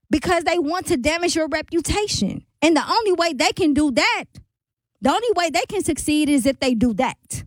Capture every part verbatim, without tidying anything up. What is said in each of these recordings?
because they want to damage your reputation. And the only way they can do that, the only way they can succeed is if they do that.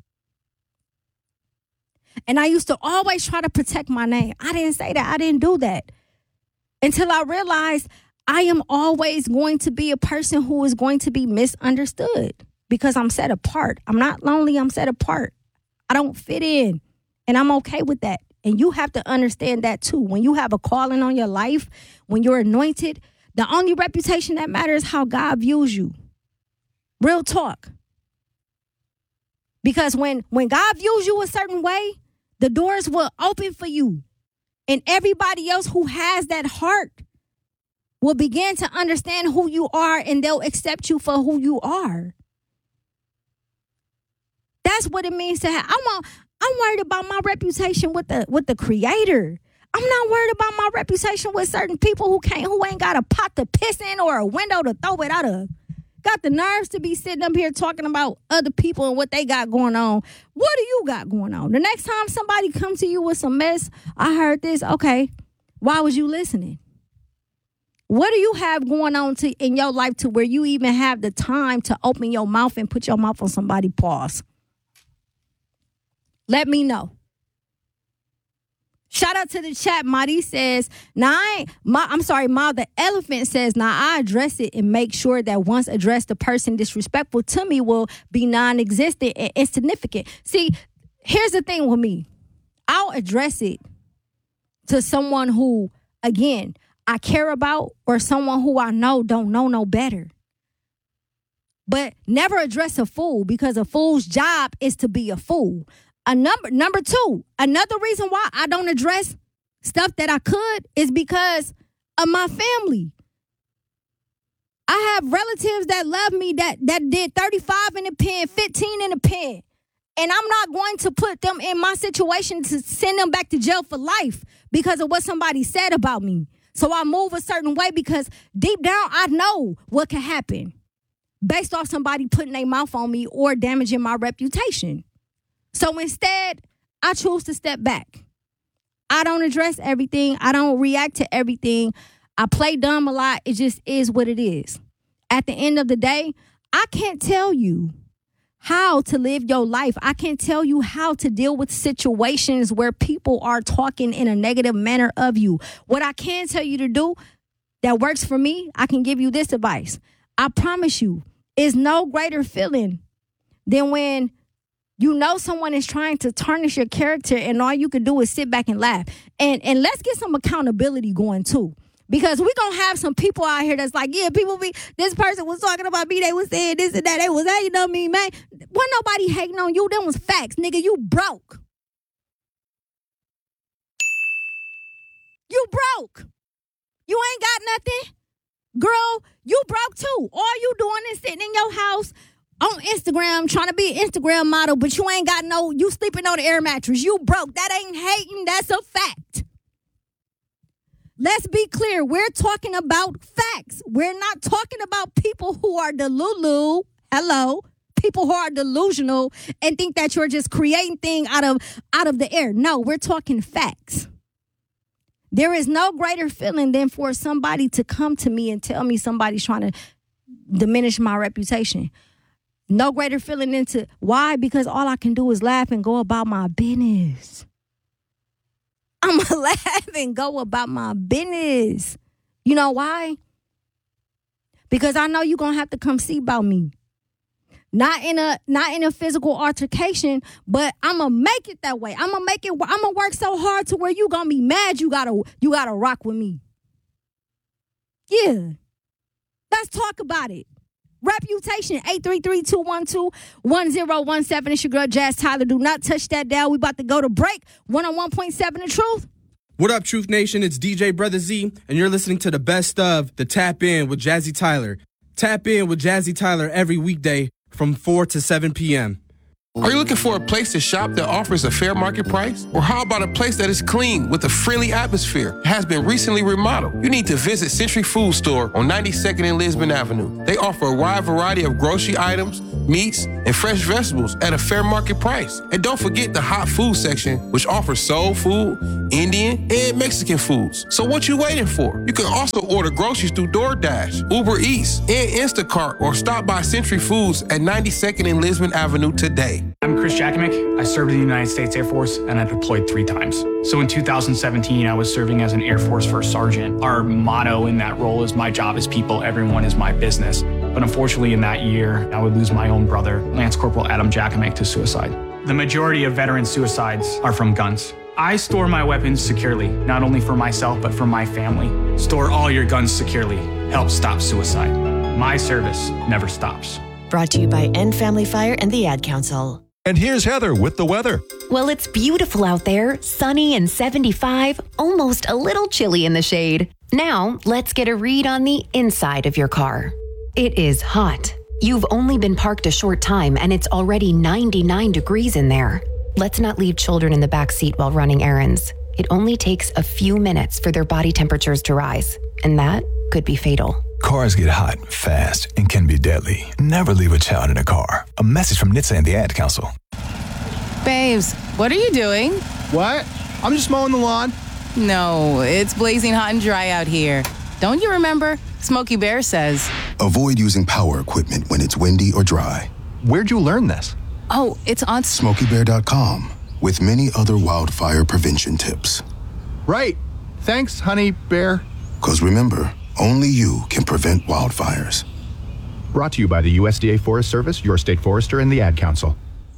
And I used to always try to protect my name. I didn't say that. I didn't do that. Until I realized I am always going to be a person who is going to be misunderstood because I'm set apart. I'm not lonely. I'm set apart. I don't fit in. And I'm okay with that. And you have to understand that too. When you have a calling on your life, when you're anointed, the only reputation that matters is how God views you. Real talk. Because when, when God views you a certain way, the doors will open for you. And everybody else who has that heart will begin to understand who you are, and they'll accept you for who you are. That's what it means to have. I'm, a, I'm worried about my reputation with the with the Creator. I'm not worried about my reputation with certain people who can't, who ain't got a pot to piss in or a window to throw it out of. Got the nerves to be sitting up here talking about other people and what they got going on. What do you got going on? The next time somebody comes to you with some mess, I heard this. Okay, why was you listening? What do you have going on to in your life to where you even have the time to open your mouth and put your mouth on somebody's paws? Let me know. Shout out to the chat. Madi says, now I ain't, Ma, I'm sorry, Ma, the elephant says, now I address it and make sure that once addressed, the person disrespectful to me will be non-existent and insignificant. See, here's the thing with me. I'll address it to someone who, again, I care about or someone who I know don't know no better. But never address a fool because a fool's job is to be a fool. A number number two, another reason why I don't address stuff that I could is because of my family. I have relatives that love me that that did thirty-five in the pen, fifteen in the pen. And I'm not going to put them in my situation to send them back to jail for life because of what somebody said about me. So I move a certain way because deep down I know what can happen based off somebody putting their mouth on me or damaging my reputation. So instead, I choose to step back. I don't address everything. I don't react to everything. I play dumb a lot. It just is what it is. At the end of the day, I can't tell you how to live your life. I can't tell you how to deal with situations where people are talking in a negative manner of you. What I can tell you to do that works for me, I can give you this advice. I promise you, is no greater feeling than when you know someone is trying to tarnish your character and all you can do is sit back and laugh. And and let's get some accountability going too. Because we're going to have some people out here that's like, yeah, people be, this person was talking about me. They was saying this and that. They was hating on me, man. Wasn't nobody hating on you. Them was facts, nigga. You broke. You broke. You ain't got nothing. Girl, you broke too. All you doing is sitting in your house on Instagram trying to be an Instagram model, but you ain't got no, you sleeping on the air mattress. You broke. That ain't hating. That's a fact. Let's be clear. We're talking about facts. We're not talking about people who are delulu. Hello. People who are delusional and think that you're just creating things out of, out of the air. No, we're talking facts. There is no greater feeling than for somebody to come to me and tell me somebody's trying to diminish my reputation. No greater feeling than to, why? Because all I can do is laugh and go about my business. I'm going to laugh and go about my business. You know why? Because I know you're going to have to come see about me. Not in a not in a physical altercation, but I'm going to make it that way. I'm going to make it, I'm going to work so hard to where you going to be mad you got to you got to rock with me. Yeah. Let's talk about it. Reputation, eight three three, two one two, one zero one seven. It's your girl, Jazz Tyler. Do not touch that dial. We about to go to break. one oh one point seven The Truth. What up, Truth Nation? It's D J Brother Z, and you're listening to the best of the Tap In with Jazzy Tyler. Tap In with Jazzy Tyler every weekday from four to seven p.m. Are you looking for a place to shop that offers a fair market price? Or how about a place that is clean with a friendly atmosphere, has been recently remodeled? You need to visit Century Food Store on ninety-second and Lisbon Avenue. They offer a wide variety of grocery items, meats, and fresh vegetables at a fair market price. And don't forget the hot food section, which offers soul food, Indian, and Mexican foods. So what you waiting for? You can also order groceries through DoorDash, Uber Eats, and Instacart, or stop by Century Foods at ninety-second and Lisbon Avenue today. I'm Chris Jakimick. I served in the United States Air Force and I deployed three times. So in two thousand seventeen, I was serving as an Air Force First Sergeant. Our motto in that role is my job is people, everyone is my business. But unfortunately in that year, I would lose my own brother, Lance Corporal Adam Jakimick, to suicide. The majority of veteran suicides are from guns. I store my weapons securely, not only for myself, but for my family. Store all your guns securely. Help stop suicide. My service never stops. Brought to you by End Family Fire and the Ad Council. And here's Heather with the weather. Well, it's beautiful out there, sunny and seventy-five, almost a little chilly in the shade. Now, let's get a read on the inside of your car. It is hot. You've only been parked a short time and it's already ninety-nine degrees in there. Let's not leave children in the back seat while running errands. It only takes a few minutes for their body temperatures to rise, and that could be fatal. Cars get hot, fast, and can be deadly. Never leave a child in a car. A message from N H T S A and the Ad Council. Babes, what are you doing? What? I'm just mowing the lawn. No, it's blazing hot and dry out here. Don't you remember? Smokey Bear says. Avoid using power equipment when it's windy or dry. Where'd you learn this? Oh, it's on Smokey Bear dot com with many other wildfire prevention tips. Right. Thanks, honey bear. Because remember, only you can prevent wildfires. Brought to you by the U S D A Forest Service, your state forester, and the Ad Council.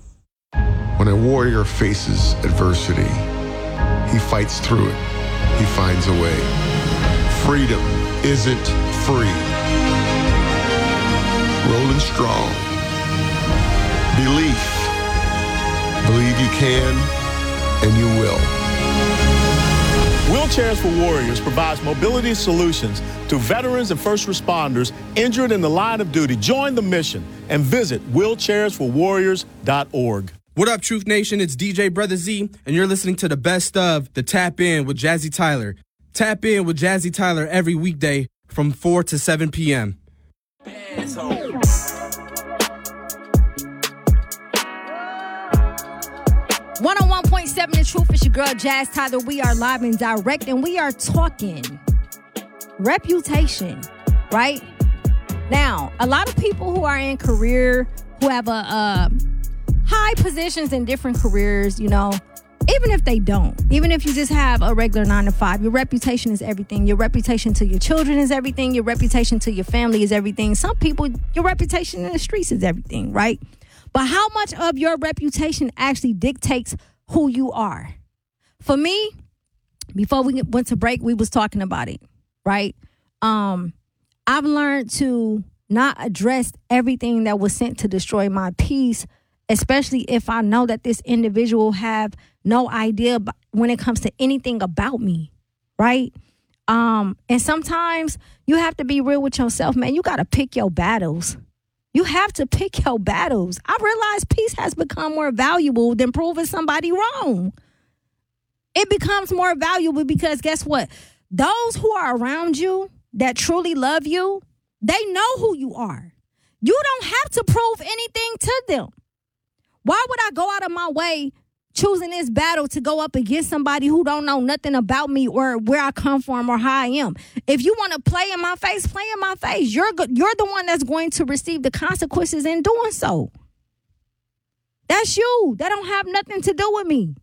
When a warrior faces adversity, he fights through it. He finds a way. Freedom isn't free. Rolling strong. Belief. Believe you can, and you will. Wheelchairs for Warriors provides mobility solutions to veterans and first responders injured in the line of duty. Join the mission and visit wheelchairs for warriors dot org. What up, Truth Nation? It's D J Brother Z, and you're listening to the best of the Tap In with Jazzy Tyler. Tap In with Jazzy Tyler every weekday from four to seven p.m. one oh one point seven The Truth. It's your girl, Jazz Tyler. We are live and direct, and we are talking reputation, right? Now, a lot of people who are in career, who have a uh, high positions in different careers, you know, even if they don't, even if you just have a regular nine to five, your reputation is everything. Your reputation to your children is everything. Your reputation to your family is everything. Some people, your reputation in the streets is everything, right? But how much of your reputation actually dictates who you are? For me, before we went to break, we was talking about it, right? Um, I've learned to not address everything that was sent to destroy my peace, especially if I know that this individual have no idea when it comes to anything about me, right? Um, and sometimes you have to be real with yourself, man. You got to pick your battles. You have to pick your battles. I realize peace has become more valuable than proving somebody wrong. It becomes more valuable because guess what? Those who are around you that truly love you, they know who you are. You don't have to prove anything to them. Why would I go out of my way choosing this battle to go up against somebody who don't know nothing about me or where I come from or how I am? If you want to play in my face, play in my face. You're go- you're the one that's going to receive the consequences in doing so. That's you. That don't have nothing to do with me.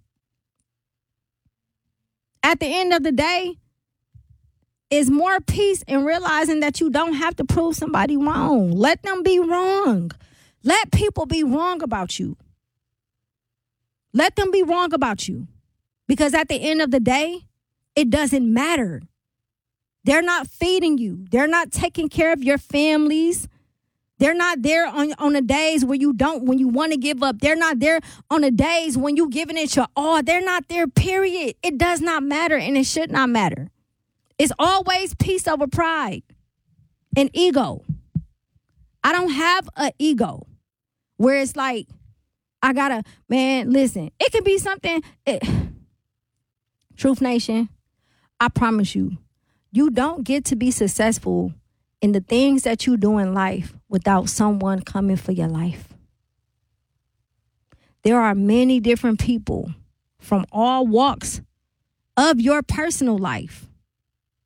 At the end of the day, it's more peace in realizing that you don't have to prove somebody wrong. Let them be wrong. Let people be wrong about you. Let them be wrong about you. Because at the end of the day, it doesn't matter. They're not feeding you. They're not taking care of your families. They're not there on, on the days where you don't, when you want to give up. They're not there on the days when you giving it your all. They're not there, period. It does not matter, and it should not matter. It's always peace over pride and ego. I don't have an ego where it's like, I gotta, man, listen, it could be something. It, Truth Nation, I promise you, you don't get to be successful in the things that you do in life without someone coming for your life. There are many different people from all walks of your personal life